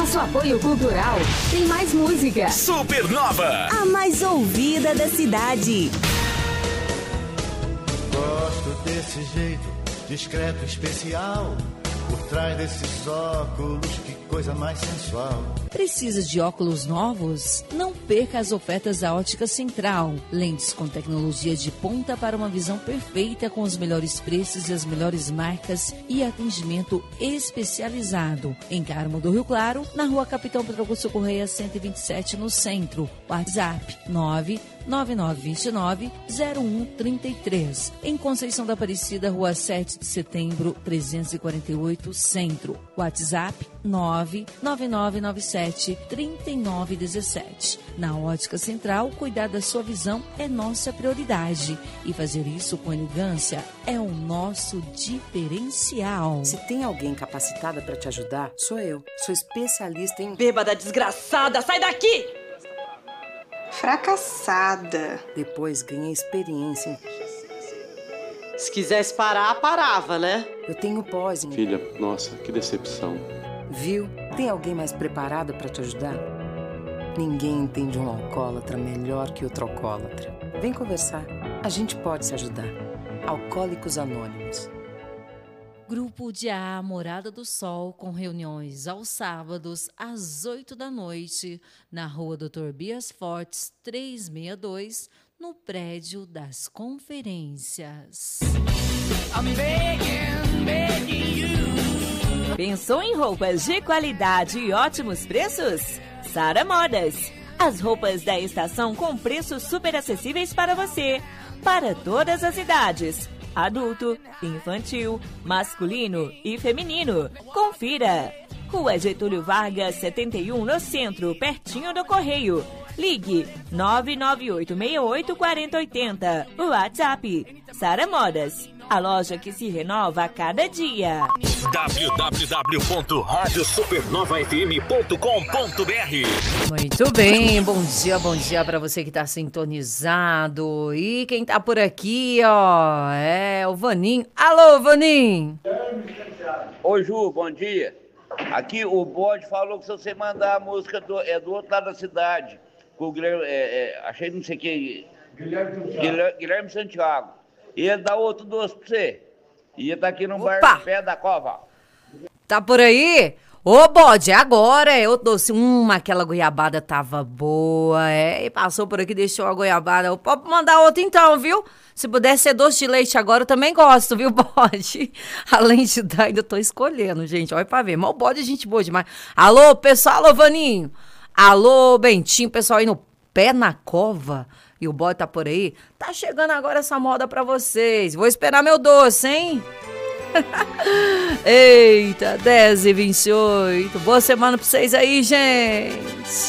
nosso apoio cultural, tem mais música. Supernova, a mais ouvida da cidade. Gosto desse jeito discreto, especial. Por trás desses óculos, que coisa mais sensual. Precisa de óculos novos? Não perca as ofertas da Ótica Central. Lentes com tecnologia de ponta para uma visão perfeita, com os melhores preços e as melhores marcas e atendimento especializado. Em Carmo do Rio Claro, na Rua Capitão Pedro Augusto Correia 127, no centro. WhatsApp 99929-0133. Em Conceição da Aparecida, Rua 7 de Setembro, 348, Centro. WhatsApp 99997-3917. Na Ótica Central, cuidar da sua visão é nossa prioridade. E fazer isso com elegância é o nosso diferencial. Se tem alguém capacitada para te ajudar, sou eu. Sou especialista em... Bêbada desgraçada, sai daqui! Fracassada. Depois ganhei experiência em... Se quisesse parar, parava, né? Eu tenho pós em... Filha, nossa, que decepção. Viu? Tem alguém mais preparado para te ajudar? Ninguém entende um alcoólatra melhor que outro alcoólatra. Vem conversar. A gente pode se ajudar. Alcoólicos Anônimos. Grupo de A Morada do Sol, com reuniões aos sábados, às 8 da noite, na Rua Dr. Bias Fortes, 362, no prédio das conferências. Pensou em roupas de qualidade e ótimos preços? Sara Modas. As roupas da estação com preços super acessíveis para você. Para todas as idades. Adulto, infantil, masculino e feminino. Confira. Rua Getúlio Vargas, 71, no centro, pertinho do Correio. Ligue 998684080. WhatsApp. Sara Modas. A loja que se renova a cada dia. www.radiosupernovafm.com.br. Muito bem, bom dia para você que tá sintonizado. E quem tá por aqui, ó, é o Vaninho. Alô, Vaninho! Ô, Ju, bom dia. Aqui o Bode falou que se você mandar a música do outro lado da cidade, com o Guilherme, achei não sei quem... Guilherme Santiago. Ia dar outro doce pra você. Ia estar aqui no bar do pé da cova. Tá por aí? Ô, Bode, agora eu doce. Aquela goiabada tava boa, e passou por aqui, deixou a goiabada. Pode mandar outra então, viu? Se puder ser doce de leite agora, eu também gosto, viu, Bode? Além de dar, ainda tô escolhendo, gente, olha pra ver. Mas o Bode é gente boa demais. Alô, pessoal, alô, Vaninho. Alô, Bentinho, pessoal aí no pé na cova. E o Bode tá por aí. Tá chegando agora essa moda pra vocês. Vou esperar meu doce, hein? Eita, 10h28. Boa semana pra vocês aí, gente.